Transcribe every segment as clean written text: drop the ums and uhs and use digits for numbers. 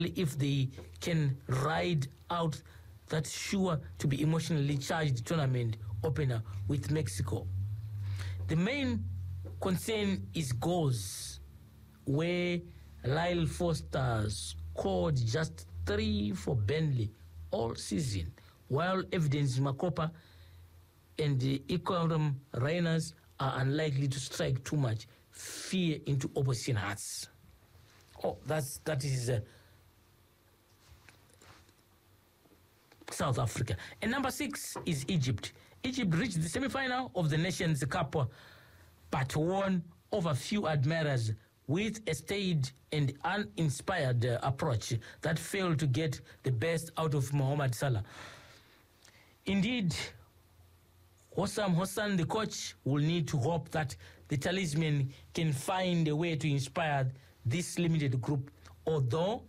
if they can ride out that sure to be emotionally charged tournament opener with Mexico. The main concern is goals, where Lyle Foster scored just 3 for Burnley all season, while Evidence Makopa and the Ikoram Rainers are unlikely to strike too much fear into opposition hearts. That is South Africa. And number 6 is Egypt. Egypt reached the semi-final of the Nations Cup, but won over few admirers with a staid and uninspired approach that failed to get the best out of Mohamed Salah. Indeed, Hossam Hassan, the coach, will need to hope that the talisman can find a way to inspire this limited group, although,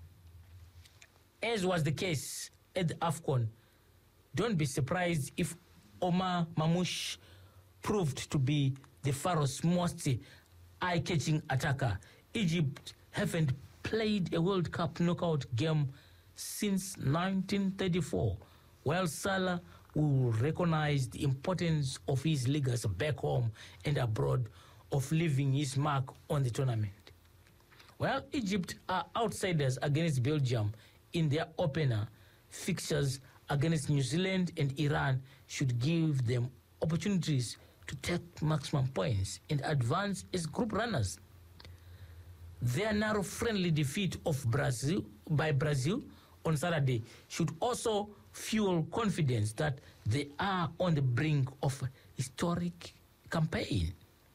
as was the case at the AFCON, don't be surprised if Omar Mamouche proved to be the Pharaoh's most eye-catching attacker. Egypt haven't played a World Cup knockout game since 1934, while Salah will recognize the importance of his leaguers back home and abroad of leaving his mark on the tournament. Well, Egypt are outsiders against Belgium in their opener. Fixtures against New Zealand and Iran should give them opportunities to take maximum points and advance as group runners. Their narrow friendly defeat of Brazil on Saturday should also fuel confidence that they are on the brink of a historic campaign.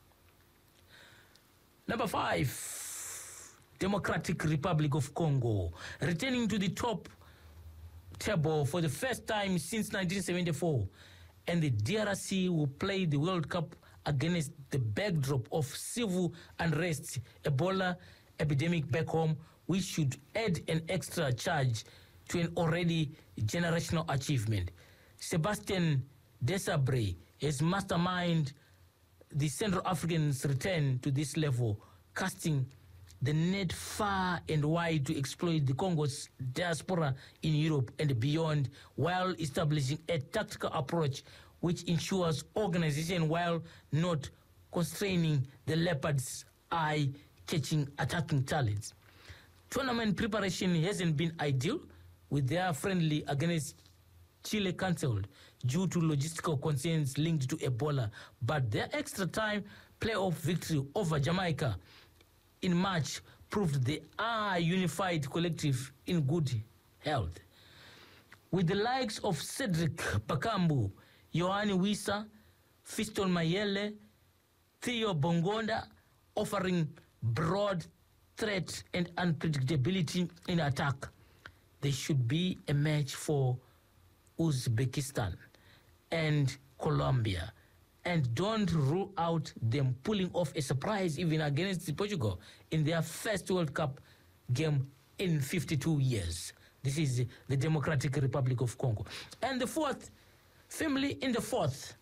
Number 5, Democratic Republic of Congo, returning to the top table for the first time since 1974, and the DRC will play the World Cup against the backdrop of civil unrest, Ebola epidemic back home, which should add an extra charge to an already generational achievement. Sebastien Desabre has masterminded the Central Africans' return to this level, casting the net far and wide to exploit the Congo's diaspora in Europe and beyond, while establishing a tactical approach which ensures organization while not constraining the leopard's eye-catching attacking talents. Tournament preparation hasn't been ideal, with their friendly against Chile cancelled due to logistical concerns linked to Ebola, but their extra time playoff victory over Jamaica in March proved they are a unified collective in good health. With the likes of Cedric Bakambu, Yohani Wissa, Fiston Mayele, Theo Bongonda offering broad threat and unpredictability in attack, they should be a match for Uzbekistan and Colombia. And don't rule out them pulling off a surprise even against Portugal in their first World Cup game in 52 years. This is the Democratic Republic of Congo. And the fourth, firmly in the fourth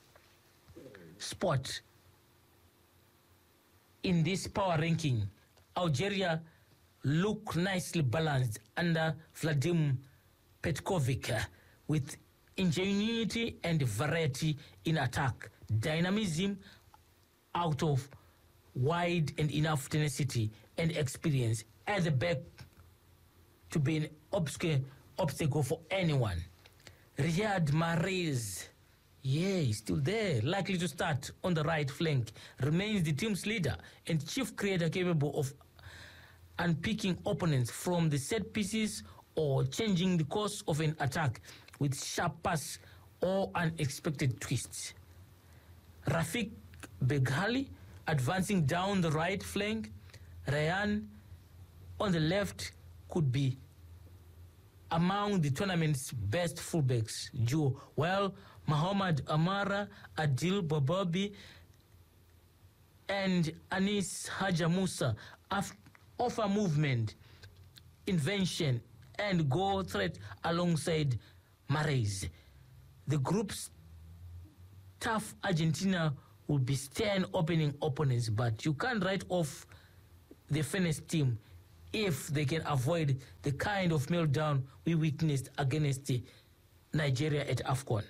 spot in this power ranking, Algeria look nicely balanced under Vladimir Petkovic with ingenuity and variety in attack, dynamism out of wide and enough tenacity and experience at the back to be an obstacle for anyone. Riyad Mahrez, he's still there, likely to start on the right flank, remains the team's leader and chief creator capable of unpicking opponents from the set pieces or changing the course of an attack with sharp pass or unexpected twists. Rafik Beghali advancing down the right flank. Ryan on the left could be among the tournament's best fullbacks duo, while Mohamed Amara, Adil Bobobi, and Anis Haja Musa offer movement, invention, and goal threat alongside Mahrez. The group's tough Argentina will be stern opening opponents, but you can't write off the finest team if they can avoid the kind of meltdown we witnessed against Nigeria at AFCON.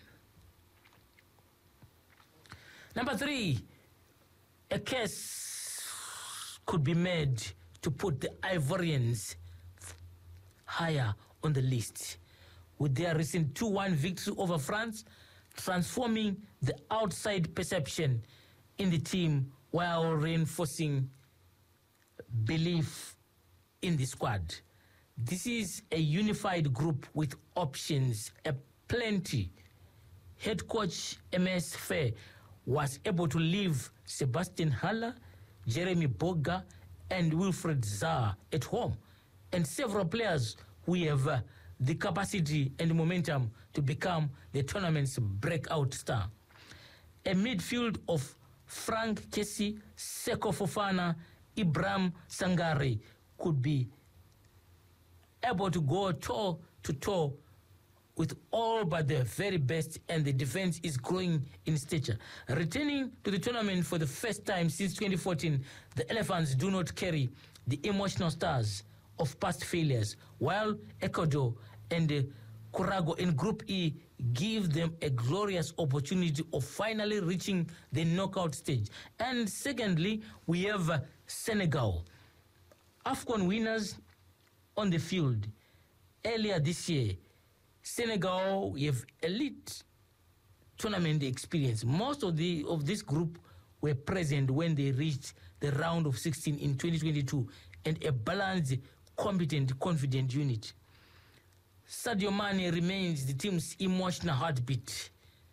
Number 3, a case could be made to put the Ivorians higher on the list, with their recent 2-1 victory over France, transforming the outside perception in the team while reinforcing belief in the squad. This is a unified group with options aplenty. Head coach MS Fair was able to leave Sebastian Haller, Jeremy Boga, and Wilfred Zaha at home, and several players who have the capacity and momentum to become the tournament's breakout star. A midfield of Frank Kessie, Seko Fofana, Ibrahim Sangare could be able to go toe-to-toe with all but the very best, and the defense is growing in stature. Returning to the tournament for the first time since 2014, the Elephants do not carry the emotional stars of past failures, while Ecuador and Curaçao in Group E give them a glorious opportunity of finally reaching the knockout stage. And secondly, we have Senegal. AFCON winners on the field. Earlier this year, Senegal have elite tournament experience. Most of this group were present when they reached the round of 16 in 2022, and a balanced, competent, confident unit. Sadio Mane remains the team's emotional heartbeat.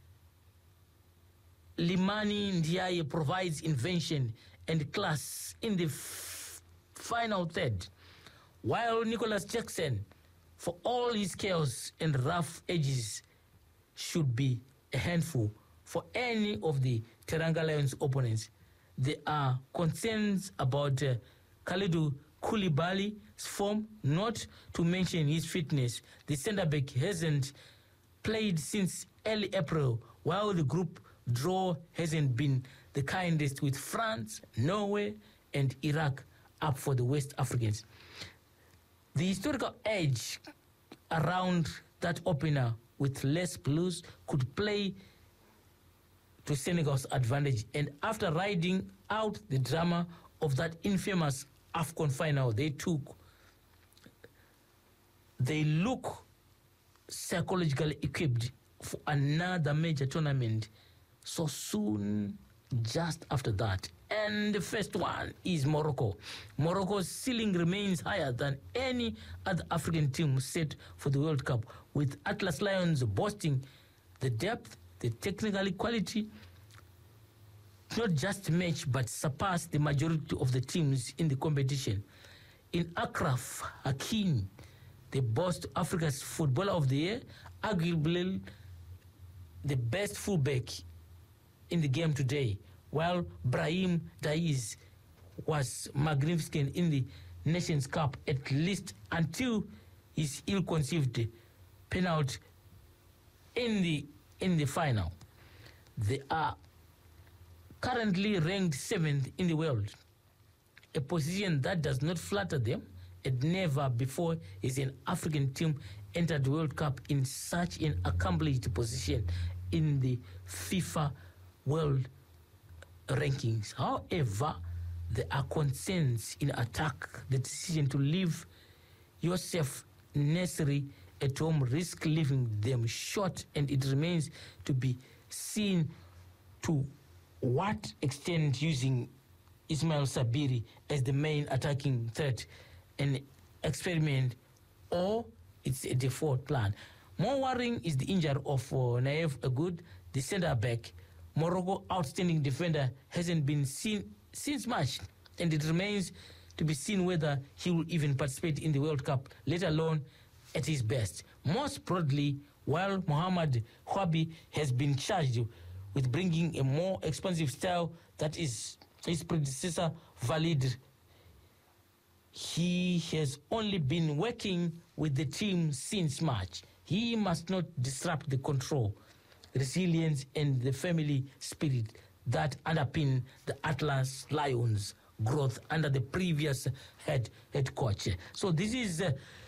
Limani Ndiaye provides invention and class in the final third, while Nicholas Jackson, for all his chaos and rough edges, should be a handful for any of the Teranga Lions opponents. There are concerns about Kalidou Koulibaly's form, not to mention his fitness. The centre-back hasn't played since early April, while the group draw hasn't been the kindest, with France, Norway, and Iraq up for the West Africans. The historical edge around that opener with less blues could play to Senegal's advantage. And after riding out the drama of that infamous AFCON final they look psychologically equipped for another major tournament so soon just after that. And the first one is Morocco. Morocco's ceiling remains higher than any other African team set for the World Cup, with Atlas Lions boasting the depth, the technical quality, not just match but surpass the majority of the teams in the competition. In Achraf Hakimi, they boast Africa's Footballer of the Year, arguably the best fullback in the game today, while Brahim Diaz was magnificent in the Nations Cup, at least until his ill-conceived penalty in the final. They are currently ranked 7th in the world, a position that does not flatter them, and never before has an African team entered the World Cup in such an accomplished position in the FIFA World rankings. However, there are concerns in attack. The decision to leave Youssef Nesri at home risk leaving them short, and it remains to be seen to what extent using Ismail Sabiri as the main attacking threat an experiment, or it's a default plan. More worrying is the injury of Naif Agoud, the centre-back. Morocco outstanding defender hasn't been seen since March, and it remains to be seen whether he will even participate in the World Cup, let alone at his best. Most broadly, while Mohamed Hwabi has been charged with bringing a more expansive style that is his predecessor valid, he has only been working with the team since March. He must not disrupt the control, resilience, and the family spirit that underpin the Atlas Lions growth under the previous head coach. So this is